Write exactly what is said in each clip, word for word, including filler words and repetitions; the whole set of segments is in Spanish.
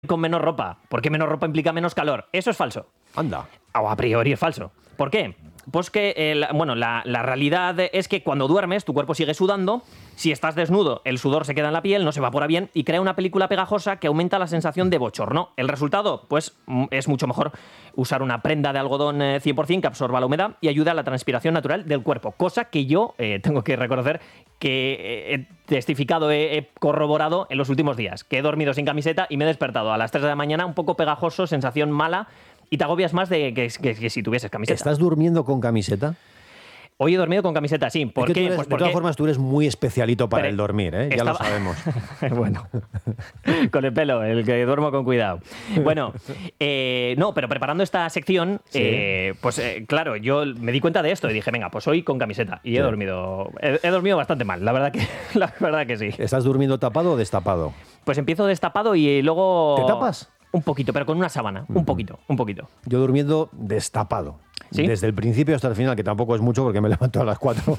con menos ropa, porque menos ropa implica menos calor. Eso es falso. Anda. O a priori es falso. ¿Por qué? Pues que, el, bueno, la, la realidad es que cuando duermes, tu cuerpo sigue sudando. Si estás desnudo, el sudor se queda en la piel, no se evapora bien y crea una película pegajosa que aumenta la sensación de bochorno. El resultado, pues, es mucho mejor usar una prenda de algodón eh, cien por ciento que absorba la humedad y ayuda a la transpiración natural del cuerpo. Cosa que yo eh, tengo que reconocer que he testificado, he, he corroborado en los últimos días. Que he dormido sin camiseta y me he despertado a las tres de la mañana un poco pegajoso, sensación mala. Y te agobias más de que, que, que si tuvieses camiseta. ¿Estás durmiendo con camiseta? Hoy he dormido con camiseta, sí. ¿Por es que qué? Eres, pues de porque... todas formas, tú eres muy especialito para Pero el dormir, ¿eh? Ya estaba... lo sabemos. Bueno, con el pelo, el que duermo con cuidado. Bueno, eh, no, pero preparando esta sección, sí. eh, pues eh, claro, yo me di cuenta de esto y dije, venga, pues hoy con camiseta. Y he sí. dormido he, he dormido bastante mal, la verdad, que, la verdad que sí. ¿Estás durmiendo tapado o destapado? Pues empiezo destapado y luego... ¿Te tapas? Un poquito, pero con una sábana. Uh-huh. Un poquito, un poquito. Yo durmiendo destapado. ¿Sí? Desde el principio hasta el final, que tampoco es mucho porque me levanto a las cuatro.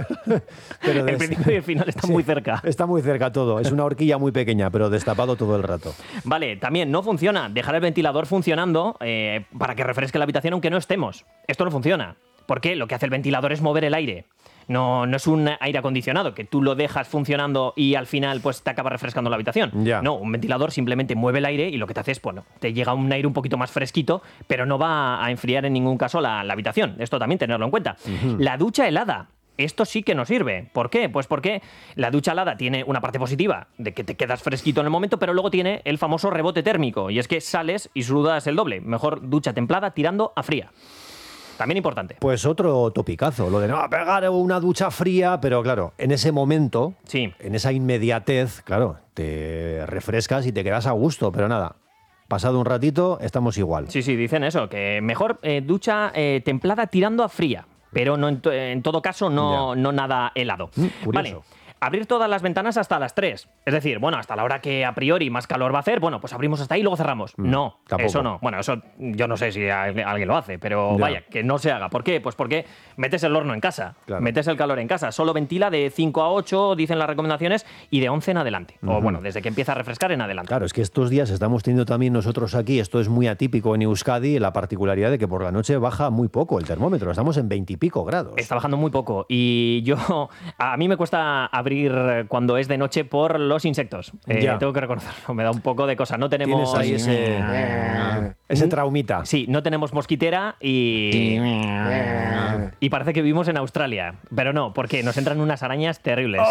Pero el principio y el final están sí, muy cerca. Está muy cerca todo. Es una horquilla muy pequeña, pero destapado todo el rato. Vale, también no funciona dejar el ventilador funcionando eh, para que refresque la habitación aunque no estemos. Esto no funciona. ¿Por qué? Lo que hace el ventilador es mover el aire. No, no es un aire acondicionado que tú lo dejas funcionando y al final pues te acaba refrescando la habitación. Ya. No, un ventilador simplemente mueve el aire y lo que te hace es, bueno, te llega un aire un poquito más fresquito, pero no va a enfriar en ningún caso la, la habitación. Esto también tenerlo en cuenta. Uh-huh. La ducha helada. Esto sí que no sirve. ¿Por qué? Pues porque la ducha helada tiene una parte positiva de que te quedas fresquito en el momento, pero luego tiene el famoso rebote térmico y es que sales y sudas el doble. Mejor ducha templada tirando a fría. También importante. Pues otro topicazo, lo de no pegar una ducha fría, pero claro, en ese momento, sí. en esa inmediatez, claro, te refrescas y te quedas a gusto, pero nada, pasado un ratito, estamos igual. Sí, sí, dicen eso, que mejor eh, ducha eh, templada tirando a fría, pero no en, to- en todo caso no, no nada helado. Mm, curioso. Vale. Abrir todas las ventanas hasta las tres. Es decir, bueno, hasta la hora que a priori más calor va a hacer, bueno, pues abrimos hasta ahí y luego cerramos. Mm, no, tampoco. Eso no. Bueno, eso yo no sé si alguien lo hace, pero ya. Vaya, que no se haga. ¿Por qué? Pues porque metes el horno en casa, claro. Metes el calor en casa. Solo ventila de cinco a ocho, dicen las recomendaciones, y de once en adelante. Uh-huh. O bueno, desde que empieza a refrescar en adelante. Claro, es que estos días estamos teniendo también nosotros aquí, esto es muy atípico en Euskadi, la particularidad de que por la noche baja muy poco el termómetro. Estamos en veintipico grados. Está bajando muy poco. Y yo, a mí me cuesta abrir cuando es de noche por los insectos. Eh, tengo que reconocerlo, me da un poco de cosa. No tenemos... Tienes ahí ese, ese traumita. Sí, no tenemos mosquitera y... y parece que vivimos en Australia. Pero no, porque nos entran unas arañas terribles.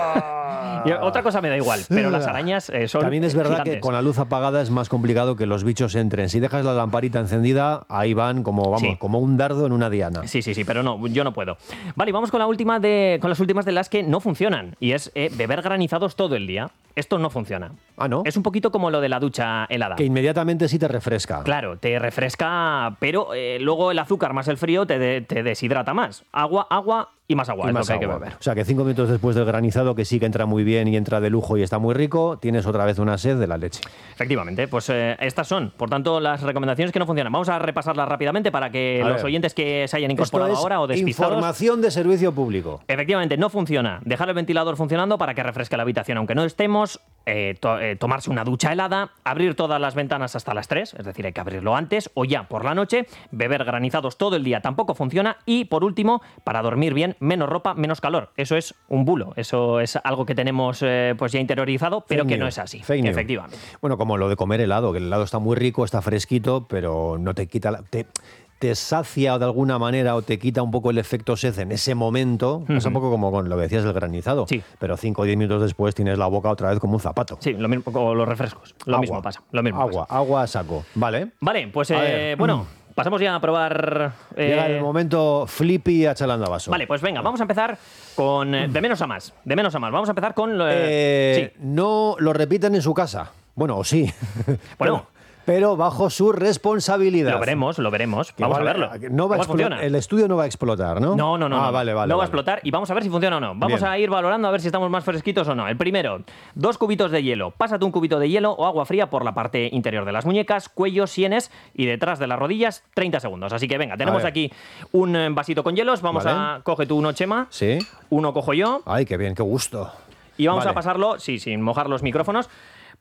Oh. Y otra cosa me da igual, pero las arañas eh, son También es verdad gigantes. Que con la luz apagada es más complicado que los bichos entren. Si dejas la lamparita encendida, ahí van como, vamos, sí. como un dardo en una diana. Sí, sí, sí, pero no, yo no puedo. Vale, y vamos con la última de, con las últimas de las que no funcionan. Y es eh, beber granizados todo el día. Esto no funciona. Ah, ¿no? Es un poquito como lo de la ducha helada. Que inmediatamente sí te refresca. Claro, te refresca, pero eh, luego el azúcar más el frío te, de, te deshidrata más. Agua, agua y más agua. Y es más lo que agua. hay que beber. O sea, que cinco minutos después del granizado, que sí que entra muy bien y entra de lujo y está muy rico, tienes otra vez una sed de la leche. Efectivamente, pues eh, estas son, por tanto, las recomendaciones que no funcionan. Vamos a repasarlas rápidamente para que a los ver. oyentes que se hayan incorporado Esto es ahora o despistados... información de servicio público. Efectivamente, no funciona. Dejar el ventilador funcionando para que refresque la habitación aunque no estemos, eh, to- eh, tomarse una ducha helada, abrir todas las ventanas hasta las tres, es decir, hay que abrirlo antes o ya por la noche, beber granizados todo el día tampoco funciona y, por último, para dormir bien, menos ropa, menos calor. Eso es un bulo, eso es algo que tenemos eh, pues ya interiorizado, pero Fake que new. no es así, Fake efectivamente. New. Bueno, como lo de comer helado, que el helado está muy rico, está fresquito, pero no te quita... La, te, te sacia de alguna manera o te quita un poco el efecto sed en ese momento. Uh-huh. Es un poco como con lo que decías del granizado. Sí. Pero cinco o diez minutos después tienes la boca otra vez como un zapato. Sí, lo mismo con los refrescos. Lo agua. mismo pasa. Lo mismo agua, pasa. agua a saco. Vale. Vale, pues eh, bueno, pasamos ya a probar... Eh... Llega el momento flippy a chalanda vaso. Vale, pues venga, vamos a empezar con... Eh, de menos a más. De menos a más. Vamos a empezar con... Eh, eh, sí. No lo repiten en su casa. Bueno, o sí. Bueno... pero bajo su responsabilidad. Lo veremos, lo veremos. Vamos Igual, a verlo. No va a funciona? El estudio no va a explotar, ¿no? No, no, no. Ah, no. vale, vale. No va a vale. explotar y vamos a ver si funciona o no. Vamos Bien. a ir valorando a ver si estamos más fresquitos o no. El primero, dos cubitos de hielo. Pásate un cubito de hielo o agua fría por la parte interior de las muñecas, cuello, sienes y detrás de las rodillas, treinta segundos. Así que venga, tenemos aquí un eh, vasito con hielos. Vamos vale. a... Coge tú uno, Chema. Sí. Uno cojo yo. Ay, qué bien, qué gusto. Y vamos vale. a pasarlo, sí, sin mojar los micrófonos,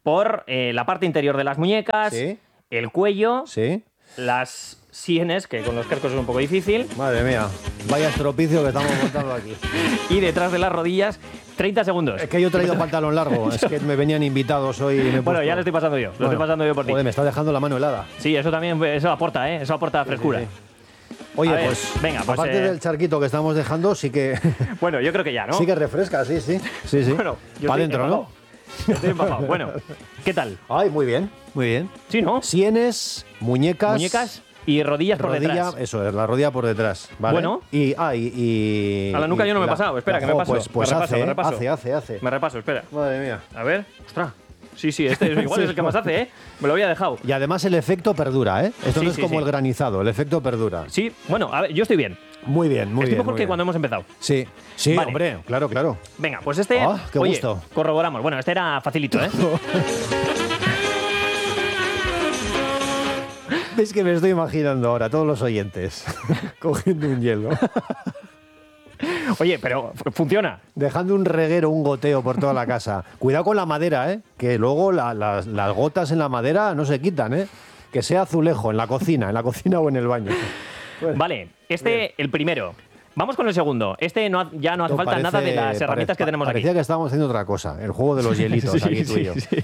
por eh, la parte interior de las muñecas, Sí. el cuello, Sí. las sienes, que con los cascos es un poco difícil, Madre mía, vaya estropicio que estamos montando aquí. y detrás de las rodillas, treinta segundos. Es que yo he traído pantalón largo, es que me venían invitados hoy. Y me he Bueno, puesto- ya lo estoy pasando yo, lo Bueno, estoy pasando yo por ti. Joder, me está dejando la mano helada. Sí, eso también, eso aporta, ¿eh? Eso aporta frescura. Sí, Oye, A ver, pues, venga, pues, aparte eh, del charquito que estamos dejando, sí que, Bueno, yo creo que ya, ¿no? sí que refresca, sí, sí. Sí, sí. Bueno, yo Para estoy adentro, ¿no? empapado. Estoy empapado. Bueno, ¿qué tal? Ay, muy bien, muy bien. Sí, ¿no? Sienes, muñecas. Muñecas y rodillas por rodilla, detrás. eso es, la rodilla por detrás, ¿vale? Bueno. Y, ah, y, y- A la nuca y yo no me he la- pasado, espera, la- que me jo, paso. Pues, pues Me repaso, hace, me ¿eh? repaso. hace, hace, hace. Me repaso, espera. Madre mía. A ver. Ostras. Sí, sí, este es igual es el que más hace, ¿eh? Me lo había dejado. Y además el efecto perdura, ¿eh? Esto Sí, no es sí, como sí. el granizado, el efecto perdura. Sí, bueno, a ver, yo estoy bien. Muy bien, muy estoy bien. mejor muy que bien. cuando hemos empezado. Sí, sí, Vale. hombre, claro, claro. Venga, pues este. Ah, qué oye, gusto. corroboramos. Bueno, este era facilito, ¿eh? ¿Veis que me estoy imaginando ahora, todos los oyentes, cogiendo un hielo, Oye, pero fu- funciona. dejando un reguero, un goteo por toda la casa? Cuidado con la madera, ¿eh? Que luego la- las, las gotas en la madera no se quitan, ¿eh? Que sea azulejo en la cocina, en la cocina o en el baño. Bueno, Vale, este, bien. el primero. Vamos con el segundo. Este no ha- ya no hace esto falta parece- nada de las pare- herramientas que tenemos aquí. Parecía que estábamos haciendo otra cosa, el juego de los hielitos, Sí, aquí tú y yo. sí, sí.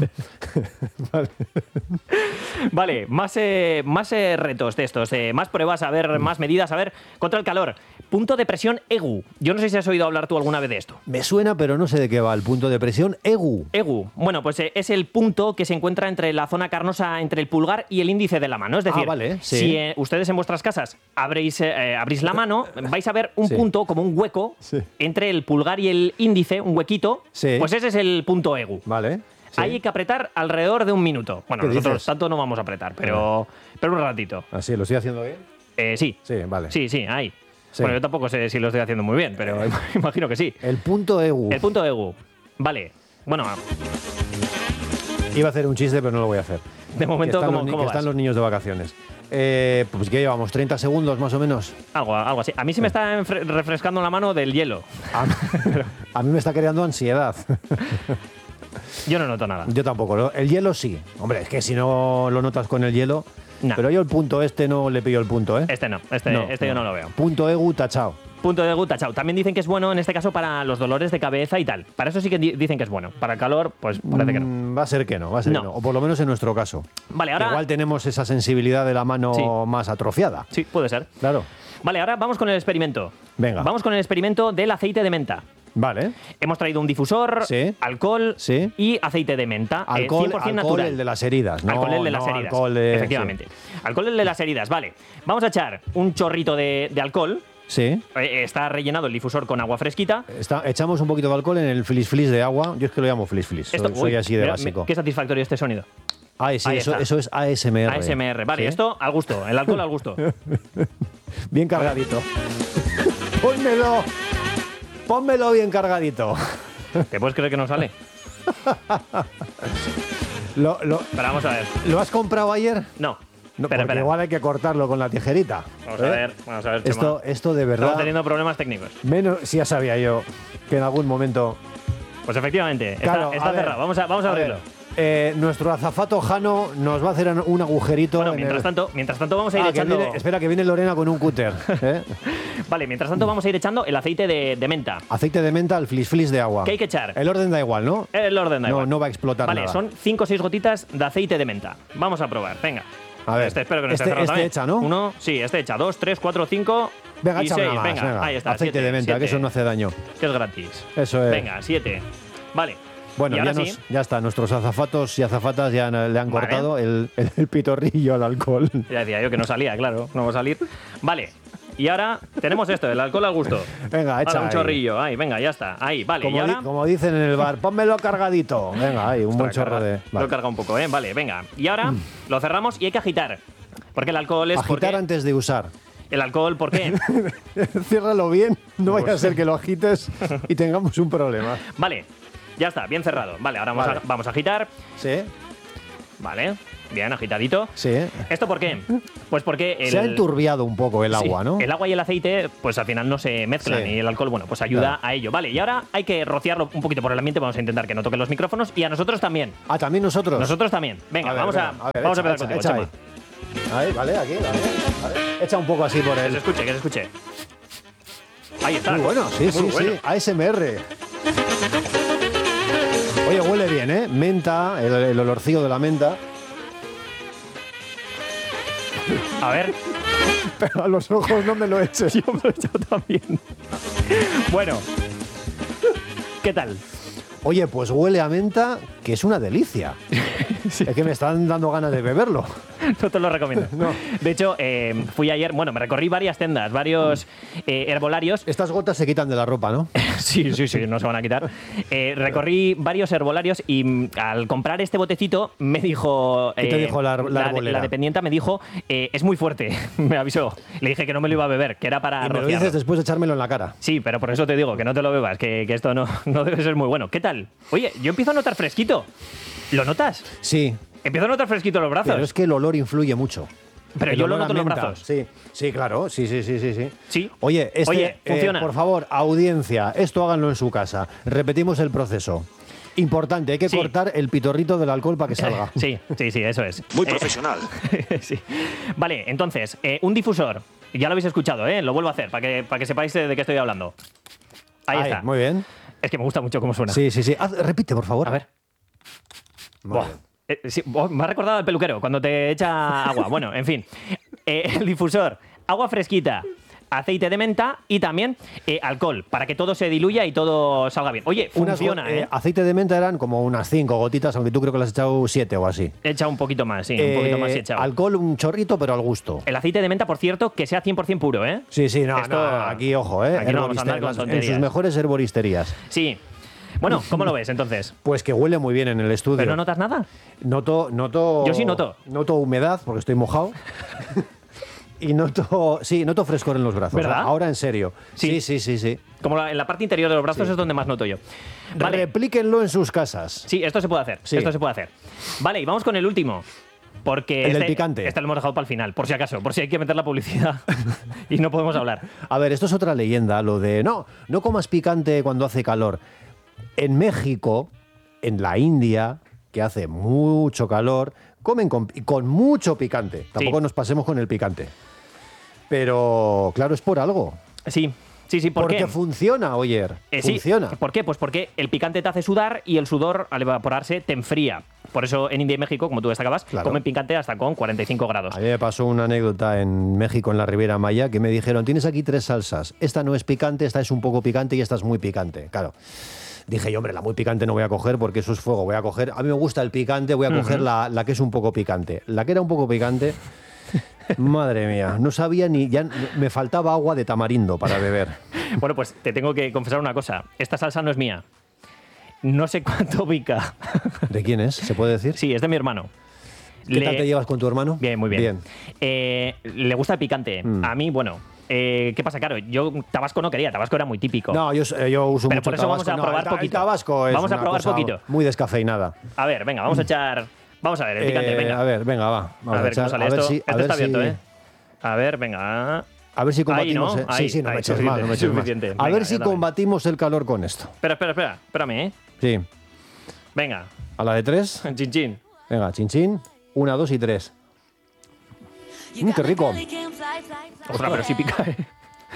Vale, más, eh, más eh, retos de estos, eh, más pruebas, a ver, más medidas, a ver, contra el calor. Punto de presión E G U. Yo no sé si has oído hablar tú alguna vez de esto. Me suena, pero no sé de qué va el punto de presión. E G U. E G U. Bueno, pues eh, es el punto que se encuentra entre la zona carnosa, entre el pulgar y el índice de la mano. Es decir, Ah, vale, sí. si eh, ustedes en vuestras casas abrís, eh, abrís la mano, vais a ver un Sí. punto, como un hueco, Sí. entre el pulgar y el índice, un huequito. Sí. Pues ese es el punto E G U. Vale. sí. Ahí hay que apretar alrededor de un minuto. Bueno, ¿Qué nosotros dices? tanto no vamos a apretar, pero, pero un ratito. Así, ¿lo estoy haciendo bien? Eh, sí. Sí, vale. Sí, sí, ahí. Sí. Bueno, yo tampoco sé si lo estoy haciendo muy bien, pero imagino que sí. El punto E G U. El punto E G U. Vale. Bueno, Iba a hacer un chiste, pero no lo voy a hacer. de momento, que están, ¿cómo, los, ni- cómo que vas? están los niños de vacaciones. Eh, pues que llevamos treinta segundos más o menos. Algo, algo así. A mí sí me está enfre- refrescando la mano del hielo. A, a mí me está creando ansiedad. Yo no noto nada. Yo tampoco. ¿no? El hielo sí. Hombre, es que si no lo notas con el hielo. No. Pero yo el punto este no le pillo el punto, ¿eh? Este no, este, este yo no lo veo. Punto E G U tachao. Punto de E G U tachao. También dicen que es bueno en este caso para los dolores de cabeza y tal. Para eso sí que di- dicen que es bueno. Para el calor, pues parece que no. Mm, va a ser que no, va a ser No. que no. O por lo menos en nuestro caso. Vale, ahora. Igual tenemos esa sensibilidad de la mano Sí. más atrofiada. Sí, puede ser. Claro. Vale, ahora vamos con el experimento. Venga. Vamos con el experimento del aceite de menta. Vale. Hemos traído un difusor, Sí. alcohol Sí. y aceite de menta. eh, Alcohol, cien por ciento alcohol natural. el de las heridas, ¿no? Alcohol el de no las heridas. alcohol de- Efectivamente. Alcohol el de las heridas, vale. Vamos a echar un chorrito de, de alcohol. Sí. sí. Eh, Está rellenado el difusor con agua fresquita. Está- echamos un poquito de alcohol en el flis flis de agua. Yo es que lo llamo flis flis. Esto- soy soy uy, así de mira, básico. me- Qué satisfactorio este sonido. Ah, sí, Ahí eso, está. eso es A S M R. A S M R, vale. ¿Sí? Esto al gusto. El alcohol al gusto. Bien cargadito. Pónmelo. Pónmelo bien cargadito. ¿Te puedes creer que no sale? ¿Lo, lo, Pero vamos a ver. ¿Lo has comprado ayer? No. No, espera, porque espera. igual hay que cortarlo con la tijerita. Vamos ¿eh? a ver, vamos a ver, Chema. Esto, esto de Estamos verdad. teniendo problemas técnicos. Menos, si ya sabía yo que en algún momento. Pues efectivamente, está, Claro, está a ver, cerrado. Vamos a, vamos a a ver, abrirlo. eh, nuestro azafato Jano nos va a hacer un agujerito. Bueno, en mientras el- tanto, mientras tanto vamos a ir Ah, que echando. viene- espera, que viene Lorena con un cúter. ¿eh? Vale, mientras tanto vamos a ir echando el aceite de, de menta. Aceite de menta al flis flis de agua. ¿Qué hay que echar? El orden da igual, ¿no? El orden da No, igual. no va a explotar Vale, nada. son cinco o seis gotitas de aceite de menta. Vamos a probar, venga. A ver, Este espero que no este, esté cerrado este también. echa, ¿no? Uno, sí, este echa. Dos, tres, cuatro, cinco Venga, y echa seis. una más, venga, venga. ahí está. Aceite siete, de menta, siete, que eso no hace daño. que es gratis. Eso es. Venga, siete. Vale. Bueno, y ya, ahora nos- sí. ya está. Nuestros azafatos y azafatas ya han- le han Vale. cortado el, el- el pitorrillo al alcohol. Ya decía yo que no salía, claro. No va a salir. Vale. Y ahora tenemos esto, el alcohol al gusto. Venga, echa Ahora un ahí. chorrillo. Ahí, venga, ya está. Ahí, vale. Como, y di- ahora. como dicen en el bar, pónmelo cargadito. Venga, ahí, un buen Ostras, chorro carga- de. Lo vale. he cargado un poco, ¿eh? Vale, venga. Y ahora lo cerramos y hay que agitar. Porque el alcohol es. Agitar porque- antes de usar. El alcohol, ¿por qué? Ciérralo bien, no vaya Pues a ser que lo agites y tengamos un problema. Vale, ya está, bien cerrado. Vale, ahora vamos, Vale. A, vamos a agitar. ¿Sí? Vale, bien, agitadito. Sí, ¿eh? ¿Esto por qué? Pues porque el, Se ha enturbiado un poco el agua, sí, ¿no? el agua y el aceite, pues al final no se mezclan Sí. y el alcohol, bueno, pues ayuda Claro. a ello. Vale, y ahora hay que rociarlo un poquito por el ambiente, vamos a intentar que no toquen los micrófonos y a nosotros también. Ah, también nosotros. Nosotros también. Venga, A ver, vamos, venga, a, a ver, vamos echa, a empezar echa, contigo, echa Chema. ahí. Ahí, vale, aquí, vale. vale. Echa un poco así por Que se él. escuche, que se escuche. Ahí está. Muy bueno, sí, Muy sí, bueno. sí. A S M R. Oye, huele bien, ¿eh? Menta, el, el olorcillo de la menta. A ver. Pero a los ojos no me lo eches. Yo me lo he echado también. Bueno. ¿Qué tal? Oye, pues huele a menta, que es una delicia. Es que me están dando ganas de beberlo. No te lo recomiendo. No. De hecho, eh, fui ayer, bueno, me recorrí varias tiendas, varios eh, herbolarios. Estas gotas se quitan de la ropa, ¿no? Sí, sí, sí, no se van a quitar. Eh, recorrí varios herbolarios y mm, al comprar este botecito me dijo... ¿Qué te dijo la- la herbolera? la dependienta me dijo, eh, es muy fuerte, me avisó. Le dije que no me lo iba a beber, que era para Y me lo rociarlo. dices después de echármelo en la cara. Sí, pero por eso te digo, que no te lo bebas, que, que esto no, no debe ser muy bueno. ¿Qué tal? Oye, yo empiezo a notar fresquito. ¿Lo notas? Sí, Empiezo a notar fresquito en los brazos. pero es que el olor influye mucho. Pero El yo lo olor a noto en los menta. brazos. Sí, sí, claro, sí, sí, sí, sí. sí. Sí. Oye, este, Oye, eh, funciona. por favor, audiencia, esto háganlo en su casa. Repetimos el proceso. Importante, hay que Sí. cortar el pitorrito del alcohol para que salga. Sí, sí, sí, eso es. Muy Eh, profesional. sí. Vale, entonces, eh, un difusor. Ya lo habéis escuchado, ¿eh? Lo vuelvo a hacer para que, para que sepáis de qué estoy hablando. Ahí Ahí, está. Muy bien. Es que me gusta mucho cómo suena. Sí, sí, sí. Haz- repite, por favor. A ver. Muy Buah. bien. Eh, sí, oh, me ha recordado al peluquero cuando te echa agua. Bueno, en fin. Eh, el difusor, agua fresquita, aceite de menta y también eh, alcohol, para que todo se diluya y todo salga bien. Oye, Unas funciona, go- eh, ¿eh? aceite de menta eran como unas cinco gotitas, aunque tú creo que le has echado siete o así. Echa un poquito más, sí, un poquito Eh, más y echado. alcohol, un chorrito, pero al gusto. El aceite de menta, por cierto, que sea cien por ciento puro, ¿eh? Sí, sí, no, Esto- no, aquí ojo, ¿eh? aquí no vamos a andar con Herboristerías, en tonterías. sus mejores herboristerías. Sí. Bueno, ¿cómo lo ves entonces? Pues que huele muy bien en el estudio. ¿Pero no notas nada? Noto, noto. Yo sí noto. Noto humedad porque estoy mojado. Y noto. Sí, noto frescor en los brazos. ¿Verdad? Ahora en serio. Sí. Sí, sí, sí, sí. Como la- en la parte interior de los brazos Sí. es donde más noto yo. Vale. Replíquenlo en sus casas. Sí, esto se puede hacer. Sí. Esto se puede hacer. Vale, y vamos con el último. Porque El del este, picante. este lo hemos dejado para el final, por si acaso, por si hay que meter la publicidad y no podemos hablar. A ver, esto es otra leyenda, lo de no, no comas picante cuando hace calor. En México, en la India, que hace mucho calor, comen con, con mucho picante. Tampoco Sí. nos pasemos con el picante. Pero, claro, es por algo. Sí, sí, sí, ¿por Porque qué? funciona, Oyer. Eh, sí. funciona. ¿Por qué? Pues porque el picante te hace sudar y el sudor, al evaporarse, te enfría. Por eso en India y México, como tú destacabas, Claro. comen picante hasta con cuarenta y cinco grados. A mí me pasó una anécdota en México, en la Riviera Maya, que me dijeron, tienes aquí tres salsas. Esta no es picante, esta es un poco picante y esta es muy picante. Claro. Dije yo, hombre, la muy picante no voy a coger porque eso es fuego. Voy a coger, a mí me gusta el picante, voy a coger la, la que es un poco picante. La que era un poco picante, madre mía, no sabía ni, ya me faltaba agua de tamarindo para beber. Bueno, pues te tengo que confesar una cosa. Esta salsa no es mía. No sé cuánto pica. ¿De quién es? ¿Se puede decir? Sí, es de mi hermano. ¿Qué Le- tal te llevas con tu hermano? Bien, muy bien. Bien. Eh, le gusta el picante. Mm. A mí, bueno. eh, ¿Qué pasa? Claro, yo Tabasco no quería. Tabasco era muy típico. No, yo, eh, yo uso Pero mucho por eso vamos Tabasco. a No, probar el ta- el poquito. Tabasco es Vamos a una probar cosa poquito. muy descafeinada. A ver, venga, vamos a echar. Vamos a ver, el picante, Eh, venga. A ver, venga, va. Vamos a ver echar- cómo sale a ver esto. si- a este ver está abierto, si- ¿eh? A ver, venga. A ver si Ahí, combatimos. ¿no? eh, Ahí, sí, sí, no ahí, me eches suficiente, mal, no me eches mal. suficiente. A Venga, ver si yo también. combatimos el calor con esto. Espera, espera, espera. Espérame, ¿eh? Sí. Venga. A la de tres. Chin, chin. Venga, chin chin. Una, dos y tres. Mm, qué rico. Ostras, pero sí pica, ¿eh?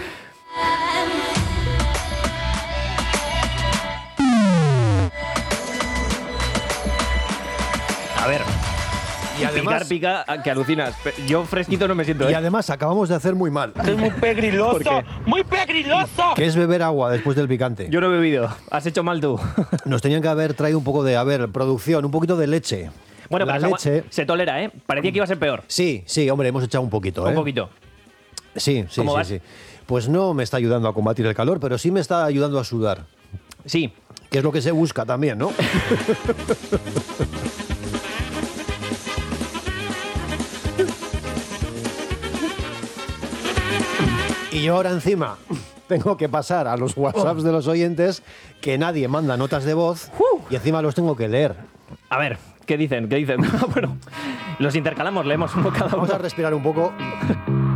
A ver. Y además, Picar, pica, que alucinas. Pe- Yo fresquito no me siento, y ¿eh? además acabamos de hacer muy mal. Es muy ¿Por pegriloso, qué? muy pegriloso. Que es beber agua después del picante. Yo no he bebido. Has hecho mal tú. Nos tenían que haber traído un poco de, a ver, producción, un poquito de leche. Bueno, la pero se agua- leche. se tolera, ¿eh? Parecía que iba a ser peor. Sí, sí, hombre, hemos echado un poquito, ¿eh? Un poquito. Sí, sí, ¿Cómo sí, vas? sí. Pues no me está ayudando a combatir el calor, pero sí me está ayudando a sudar. Sí. Que es lo que se busca también, ¿no? Y yo ahora encima tengo que pasar a los WhatsApps de los oyentes que nadie manda notas de voz y encima los tengo que leer. A ver, ¿Qué dicen? ¿Qué dicen? Bueno, los intercalamos, leemos uno cada uno. Vamos a respirar un poco.